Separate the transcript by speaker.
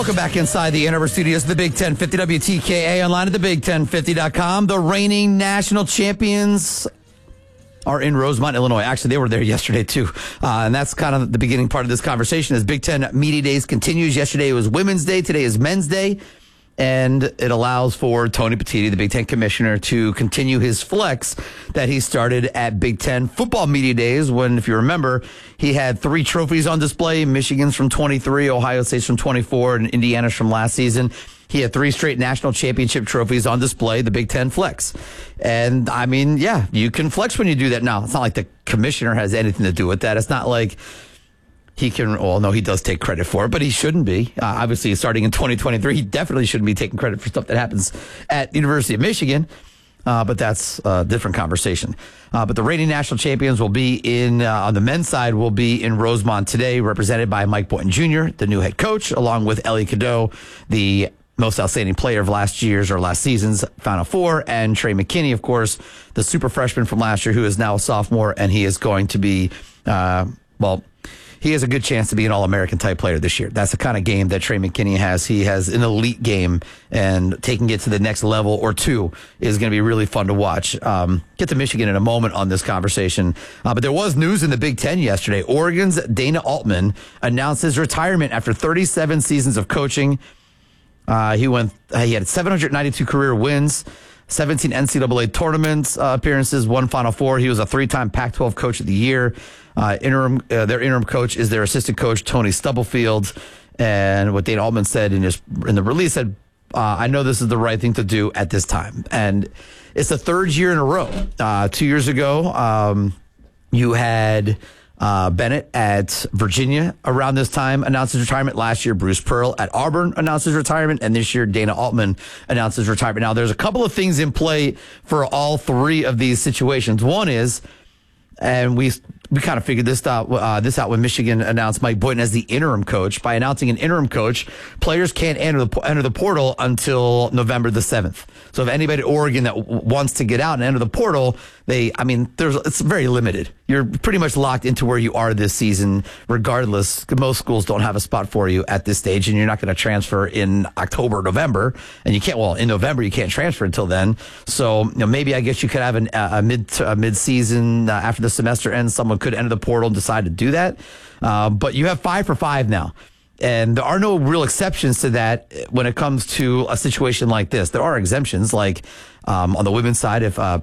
Speaker 1: Welcome back inside the Ann Arbor studios of the Big 1050 WTKA, online at thebig1050.com. The reigning national champions are in Rosemont, Illinois. Actually, they were there yesterday, too. And that's kind of the beginning part of this conversation as Big Ten Media Days continues. Yesterday was Women's Day. Today is Men's Day. And it allows for Tony Petitti, the Big Ten commissioner, to continue his flex that he started at Big Ten Football Media Days when, if you remember, he had 3 trophies on display. Michigan's from 23, Ohio State's from 24, and Indiana's from last season. He had 3 straight national championship trophies on display, the Big Ten flex. And, I mean, yeah, you can flex when you do that. Now, it's not like the commissioner has anything to do with that. It's not like he can, well, no, he does take credit for it, but he shouldn't be. Obviously, starting in 2023, he definitely shouldn't be taking credit for stuff that happens at University of Michigan. But that's a different conversation. But the reigning national champions will be on the men's side, will be in Rosemont today, represented by Mike Boynton Jr., the new head coach, along with Ellie Cadeau, the most outstanding player of last season's Final Four, and Trey McKinney, of course, the super freshman from last year, who is now a sophomore, and he is going to be, he has a good chance to be an All-American type player this year. That's the kind of game that Trey McKinney has. He has an elite game, and taking it to the next level or two is going to be really fun to watch. Get to Michigan in a moment on this conversation. But there was news in the Big Ten yesterday. Oregon's Dana Altman announced his retirement after 37 seasons of coaching. He had 792 career wins, 17 NCAA tournaments appearances, 1 Final Four. He was a 3-time Pac-12 Coach of the Year. Their interim coach is their assistant coach, Tony Stubblefield. And what Dana Altman said in the release said, I know this is the right thing to do at this time. And it's the 3rd year in a row. 2 years ago, you had Bennett at Virginia around this time announced his retirement. Last year, Bruce Pearl at Auburn announced his retirement. And this year, Dana Altman announced his retirement. Now, there's a couple of things in play for all 3 of these situations. One is, and we kind of figured this out when Michigan announced Mike Boynton as the interim coach. By announcing an interim coach, players can't enter the portal until November the 7th. So if anybody at Oregon that wants to get out and enter the portal, it's very limited. You're pretty much locked into where you are this season, regardless. Most schools don't have a spot for you at this stage, and you're not going to transfer in October, November, and you can't. Well, in November you can't transfer until then. So maybe I guess you could have a mid-season after the semester ends. Someone could enter the portal and decide to do that. But you have 5 for 5 now. And there are no real exceptions to that when it comes to a situation like this. There are exemptions, like on the women's side, if